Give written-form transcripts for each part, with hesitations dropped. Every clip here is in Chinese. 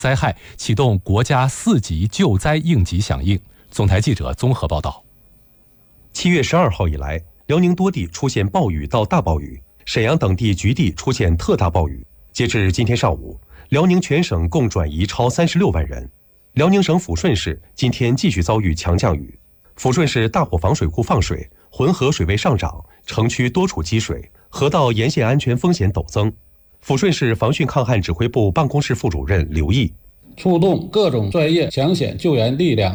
灾害启动国家4级救灾应急响应。总台记者综合报道。7月12号以来，辽宁多地出现暴雨到大暴雨，沈阳等地局地出现特大暴雨。截至今天上午，辽宁全省共转移超36万人。辽宁省抚顺市今天继续遭遇强降雨，抚顺市大伙房水库放水，浑河水位上涨，城区多处积水，河道沿线安全风险陡增。抚顺市防汛抗旱指挥部办公室副主任刘毅： 出动各种专业抢险救援力量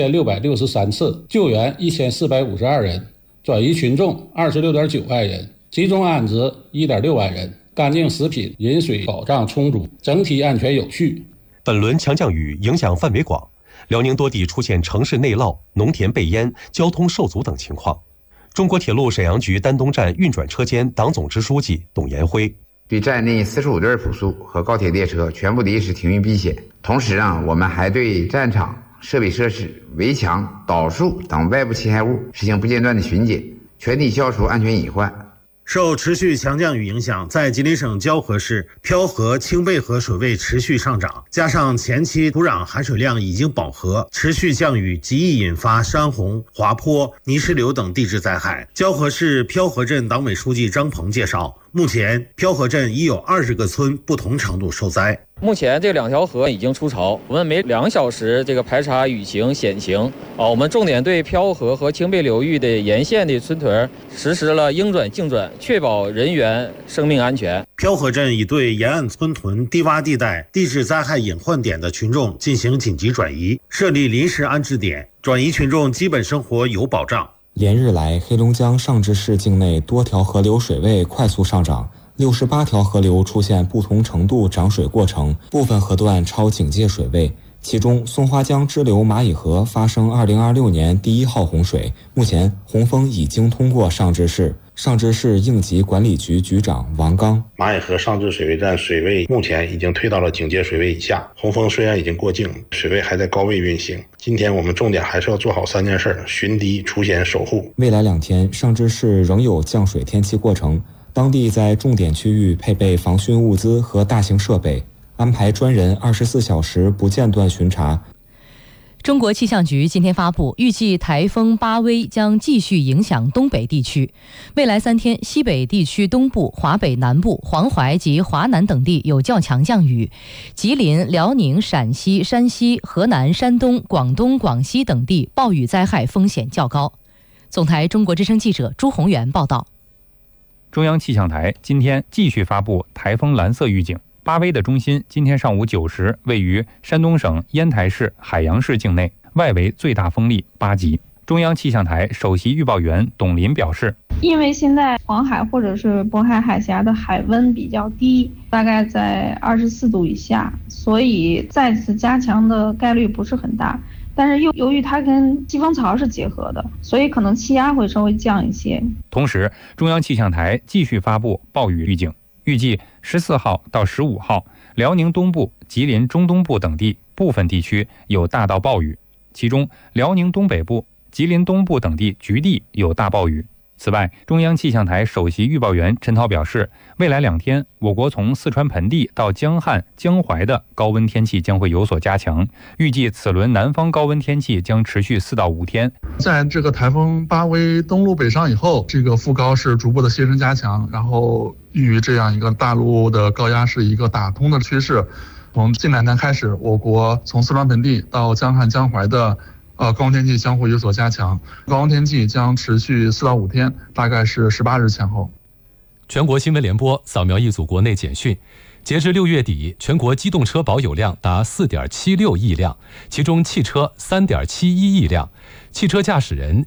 7663次，救援1452人，转移群众26.9万人，集中安置1.6万人，干净食品饮水保障充足，整体安全有序。 本轮强降雨影响范围广，辽宁多地出现城市内涝、农田被淹、交通受阻等情况。中国铁路沈阳局丹东站运转车间党总支书记董延辉： 对站内45对普速和高铁列车全部临时停运避险。同时我们还对战场、设备设施、围墙、导树等外部侵害物实行不间断的巡检，全体消除安全隐患。 受持续强降雨影响，在吉林省蛟河市漂河、清背河水位持续上涨，加上前期土壤含水量已经饱和，持续降雨极易引发山洪、滑坡、泥石流等地质灾害。蛟河市漂河镇党委书记张鹏介绍，目前漂河镇已有20个村不同程度受灾。 目前这2条河已经出潮，我们每2小时排查雨情、险情。我们重点对漂河和清背流域的沿线的村屯实施了应转尽转，确保人员生命安全。 漂河镇已对沿岸村屯、低洼地带、地质灾害隐患点的群众进行紧急转移，设立临时安置点，转移群众基本生活有保障。 连日来，黑龙江上志市境内多条河流水位快速上涨，68条河流出现不同程度涨水过程，部分河段超警戒水位。其中，松花江支流蚂蚁河发生2026年第1号洪水，目前洪峰已经通过上志市。上志市应急管理局局长王刚： 蚂蚁河上志水位站水位目前已经退到了警戒水位以下，洪峰虽然已经过境，水位还在高位运行。今天我们重点还是要做好3件事：巡堤、除险、守护。 未来2天，上志市仍有降水天气过程，当地在重点区域配备防汛物资和大型设备，安排专人24小时不间断巡查。 中国气象局今天发布，预计台风巴威将继续影响东北地区。未来3天，西北地区东部、华北南部、黄淮及华南等地有较强降雨；吉林、辽宁、陕西、山西、河南、山东、广东、广西等地暴雨灾害风险较高。总台中国之声记者朱宏元报道。 中央气象台今天继续发布台风蓝色预警。巴威的中心今天上午9时位于山东省烟台市海洋市境内，外围最大风力8级。中央气象台首席预报员董林表示， 因为现在黄海或者是渤海海峡的海温比较低，大概在24度以下，所以再次加强的概率不是很大。但是由于它跟季风槽是结合的，所以可能气压会稍微降一些。 同时，中央气象台继续发布暴雨预警，预计14号到15号，辽宁东部、吉林中东部等地部分地区有大到暴雨，其中辽宁东北部、吉林东部等地局地有大暴雨。此外，中央气象台首席预报员陈涛表示，未来2天，我国从四川盆地到江汉、江淮的高温天气将会有所加强，预计此轮南方高温天气将持续4到5天。 在这个台风巴威登陆北上以后，这个副高是逐步的牺牲加强，然后与这样一个大陆的高压是一个打通的趋势。从近2天开始，我国从四川盆地到江汉、江淮的高温天气将会有所加强，高温天气将持续4到5天，大概是18日前后。 全国新闻联播扫描一组国内简讯，截至6月底，全国机动车保有量达4.76亿辆，其中汽车3.71亿辆，汽车驾驶人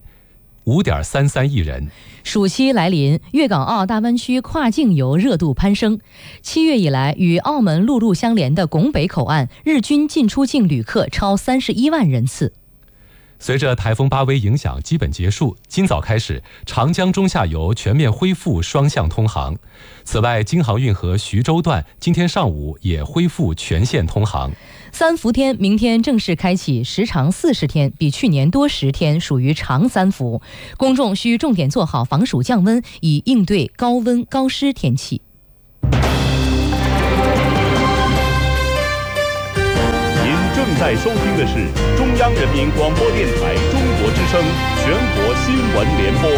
5.33亿人。 暑期来临，粤港澳大湾区跨境游热度攀升。7月以来，与澳门陆路相连的拱北口岸日均进出境旅客超31万人次。 随着台风巴威影响基本结束，今早开始，长江中下游全面恢复双向通航。此外，京杭运河徐州段今天上午也恢复全线通航。 三伏天明天正式开启，时长40天，比去年多10天，属于长三伏。公众需重点做好防暑降温，以应对高温高湿天气。 在收听的是中央人民广播电台中国之声全国新闻联播。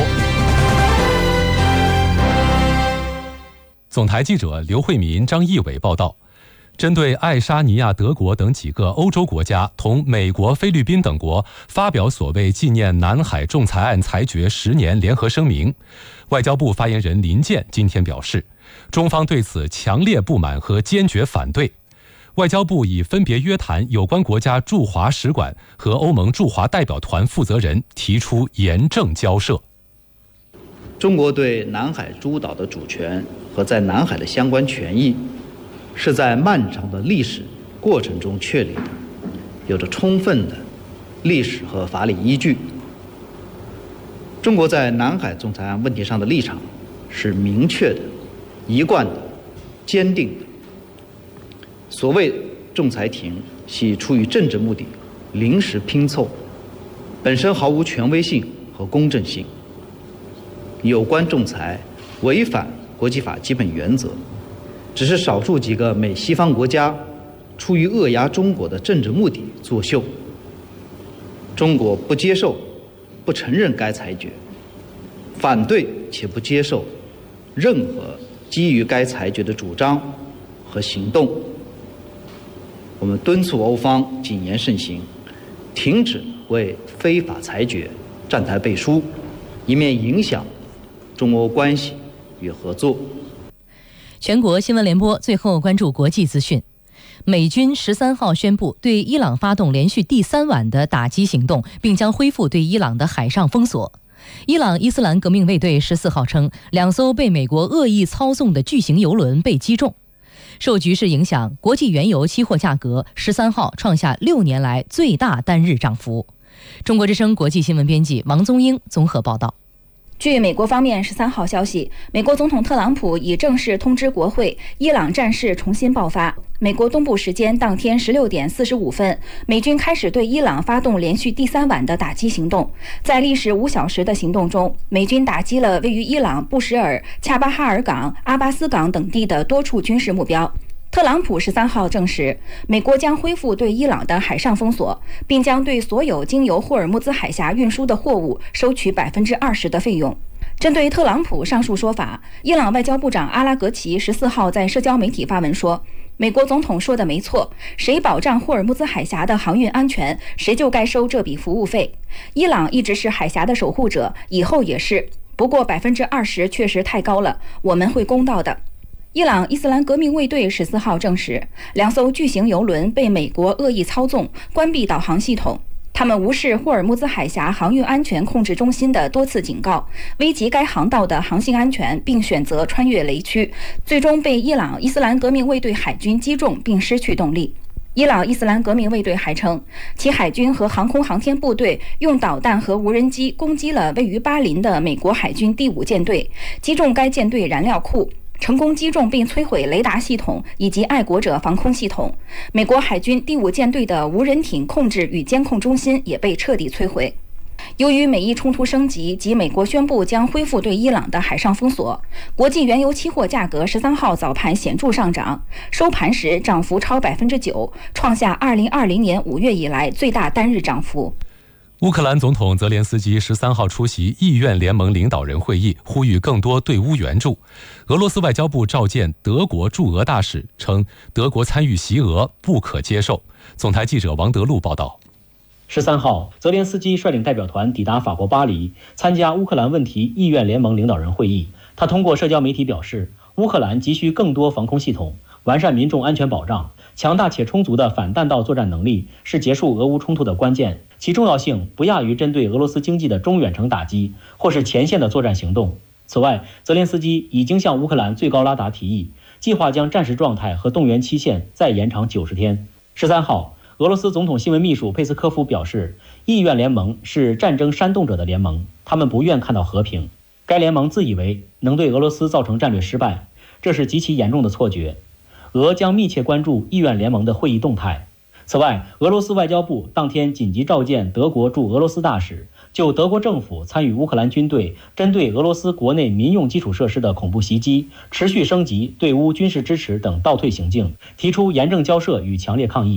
总台记者刘慧民、张义伟报道。针对爱沙尼亚、德国等几个欧洲国家同美国、菲律宾等国发表所谓纪念南海仲裁案裁决10年联合声明，外交部发言人林健今天表示，中方对此强烈不满和坚决反对。外交部已分别约谈有关国家驻华使馆和欧盟驻华代表团负责人，提出严正交涉。 中国对南海诸岛的主权和在南海的相关权益，是在漫长的历史过程中确立的，有着充分的历史和法理依据。中国在南海仲裁案问题上的立场是明确的、一贯的、坚定的。所谓仲裁庭系出于政治目的临时拼凑，本身毫无权威性和公正性。有关仲裁违反国际法基本原则，只是少数几个美西方国家出于扼压中国的政治目的作秀。中国不接受、不承认该裁决，反对且不接受任何基于该裁决的主张和行动。我们敦促欧方谨言慎行，停止为非法裁决站台背书，以免影响中欧关系与合作。 全国新闻联播最后关注国际资讯。美军13号宣布对伊朗发动连续第3晚的打击行动，并将恢复对伊朗的海上封锁。伊朗伊斯兰革命卫队14号称，2艘被美国恶意操纵的巨型油轮被击中。受局势影响，国际原油期货价格13号创下6年来最大单日涨幅。中国之声国际新闻编辑王宗英综合报道。 据美国方面13号消息，美国总统特朗普已正式通知国会，伊朗战事重新爆发。美国东部时间当天16点45分，美军开始对伊朗发动连续第3晚的打击行动。在历时5小时的行动中，美军打击了位于伊朗布什尔、恰巴哈尔港、阿巴斯港等地的多处军事目标。特朗普13号证实，美国将恢复对伊朗的海上封锁，并将对所有经由霍尔木兹海峡运输的货物收取20%的费用。针对特朗普上述说法，伊朗外交部长阿拉格齐14号在社交媒体发文说，美国总统说的没错，谁保障霍尔木兹海峡的航运安全，谁就该收这笔服务费。伊朗一直是海峡的守护者，以后也是，不过20%确实太高了，我们会公道的。伊朗伊斯兰革命卫队14号证实，2艘巨型油轮被美国恶意操纵，关闭导航系统。他们无视霍尔木兹海峡航运安全控制中心的多次警告，危及该航道的航行安全，并选择穿越雷区，最终被伊朗伊斯兰革命卫队海军击中并失去动力。伊朗伊斯兰革命卫队还称，其海军和航空航天部队用导弹和无人机攻击了位于巴林的美国海军第5舰队，击中该舰队燃料库，成功击中并摧毁雷达系统以及爱国者防空系统。美国海军第5舰队的无人艇控制与监控中心也被彻底摧毁。由于美伊冲突升级及美国宣布将恢复对伊朗的海上封锁，国际原油期货价格13号早盘显著上涨，收盘时涨幅超9%，创下2020年5月以来最大单日涨幅。 乌克兰总统泽连斯基13号出席意愿联盟领导人会议，呼吁更多对乌援助。俄罗斯外交部召见德国驻俄大使，称德国参与袭俄不可接受。总台记者王德禄报道。 13号，泽连斯基率领代表团抵达法国巴黎，参加乌克兰问题意愿联盟领导人会议。他通过社交媒体表示，乌克兰急需更多防空系统，完善民众安全保障，强大且充足的反弹道作战能力是结束俄乌冲突的关键，其重要性不亚于针对俄罗斯经济的中远程打击或是前线的作战行动。此外，泽连斯基已经向乌克兰最高拉达提议，计划将战时状态和动员期限再延长90天。13号，俄罗斯总统新闻秘书佩斯科夫表示，意愿联盟是战争煽动者的联盟，他们不愿看到和平。该联盟自以为能对俄罗斯造成战略失败，这是极其严重的错觉。俄将密切关注意愿联盟的会议动态。此外，俄罗斯外交部当天紧急召见德国驻俄罗斯大使，就德国政府参与乌克兰军队针对俄罗斯国内民用基础设施的恐怖袭击、持续升级对乌军事支持等倒退行径，提出严正交涉与强烈抗议。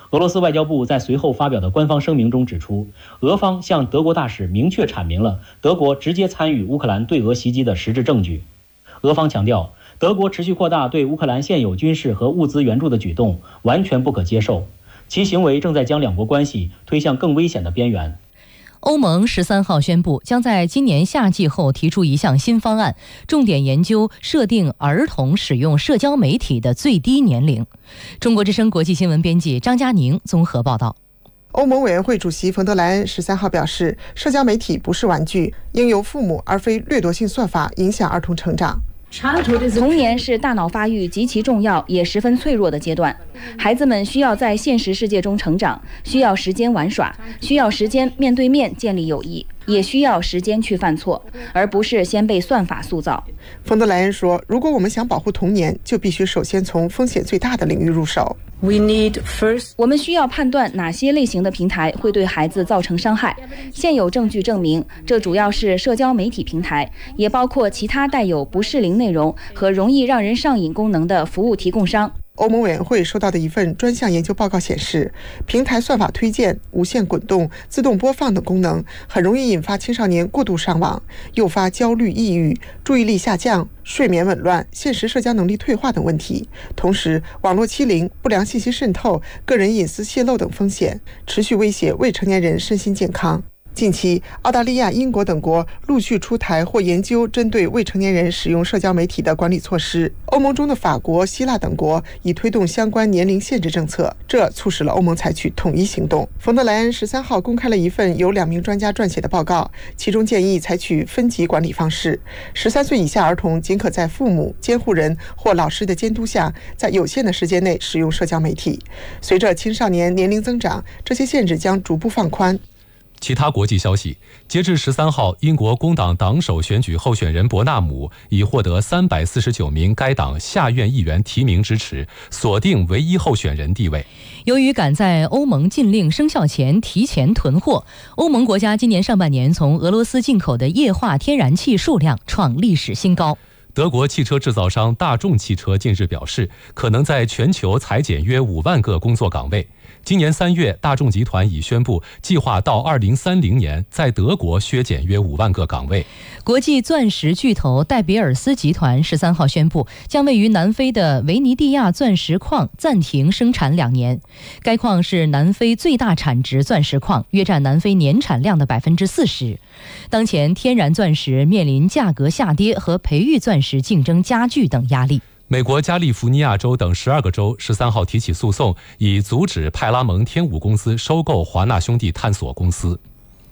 俄罗斯外交部在随后发表的官方声明中指出，俄方向德国大使明确阐明了德国直接参与乌克兰对俄袭击的实质证据。俄方强调，德国持续扩大对乌克兰现有军事和物资援助的举动完全不可接受，其行为正在将两国关系推向更危险的边缘。 欧盟13号宣布，将在今年夏季后提出一项新方案，重点研究设定儿童使用社交媒体的最低年龄。中国之声国际新闻编辑张佳宁综合报道。 欧盟委员会主席冯德莱恩13号表示，社交媒体不是玩具，应由父母而非掠夺性算法影响儿童成长。 童年是大脑发育极其重要也十分脆弱的阶段，孩子们需要在现实世界中成长，需要时间玩耍，需要时间面对面建立友谊，也需要时间去犯错，而不是先被算法塑造。 冯德莱恩说，如果我们想保护童年，就必须首先从风险最大的领域入手。 我们需要判断哪些类型的平台会对孩子造成伤害。现有证据证明，这主要是社交媒体平台，也包括其他带有不适龄内容和容易让人上瘾功能的服务提供商。 欧盟委员会收到的一份专项研究报告显示，平台算法推荐、无限滚动、自动播放等功能很容易引发青少年过度上网，诱发焦虑、抑郁、注意力下降、睡眠紊乱、现实社交能力退化等问题。同时，网络欺凌、不良信息渗透、个人隐私泄露等风险持续威胁未成年人身心健康。近期，澳大利亚、英国等国陆续出台或研究针对未成年人使用社交媒体的管理措施。欧盟中的法国、希腊等国已推动相关年龄限制政策，这促使了欧盟采取统一行动。冯德莱恩13号公开了一份由2名专家撰写的报告，其中建议采取分级管理方式，13岁以下儿童仅可在父母、监护人或老师的监督下，在有限的时间内使用社交媒体。随着青少年年龄增长，这些限制将逐步放宽。 其他国际消息，截至13号，英国工党党首选举候选人伯纳姆已获得349名该党下院议员提名支持，锁定唯一候选人地位。 由于赶在欧盟禁令生效前提前囤货，欧盟国家今年上半年从俄罗斯进口的液化天然气数量创历史新高。 德国汽车制造商大众汽车近日表示，可能在全球裁减约5万个工作岗位。今年3月，大众集团已宣布计划到2030年在德国削减约5万个岗位。 国际钻石巨头戴比尔斯集团13号宣布，将位于南非的维尼蒂亚钻石矿暂停生产2年。该矿是南非最大产值钻石矿，约占南非年产量的40%。当前，天然钻石面临价格下跌和培育钻石竞争加剧等压力。 美国加利福尼亚州等12个州13号提起诉讼，以阻止派拉蒙天舞公司收购华纳兄弟探索公司。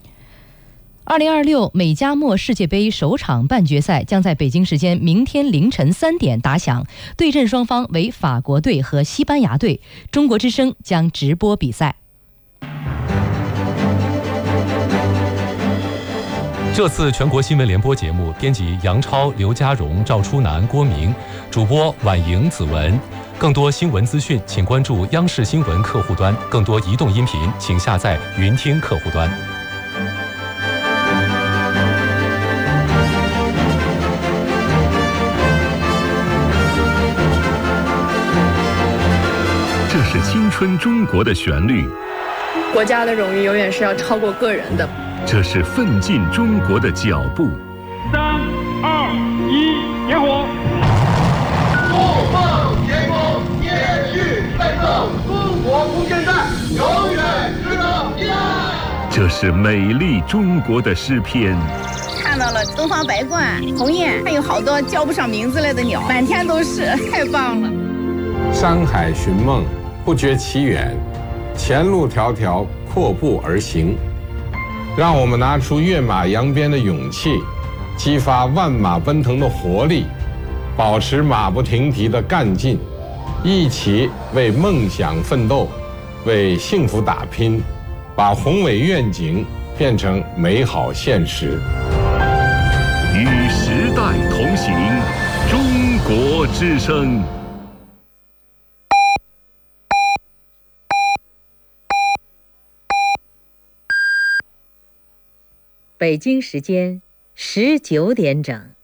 2026美加墨世界杯首场半决赛将在北京时间明天凌晨3点打响，对阵双方为法国队和西班牙队。中国之声将直播比赛。 这次全国新闻联播节目，编辑杨超、刘家荣、赵初南、郭明，主播婉莹、子文。更多新闻资讯，请关注央视新闻客户端；更多移动音频，请下载云听客户端。 这是青春中国的旋律， 国家的荣誉永远是要超过个人的。 这是奋进中国的脚步。 3、2、1，点火！ 不放天空，延续奋斗，中国无间战，永远值得依赖。 这是美丽中国的诗篇。 看到了东方白鹳、鸿雁，还有好多叫不上名字来的鸟，满天都是，太棒了。 山海寻梦，不觉其远，前路迢迢，阔步而行。让我们拿出跃马扬鞭的勇气，激发万马奔腾的活力，保持马不停蹄的干劲，一起为梦想奋斗，为幸福打拼，把宏伟愿景变成美好现实。 与时代同行，中国之声。 北京时间19点整。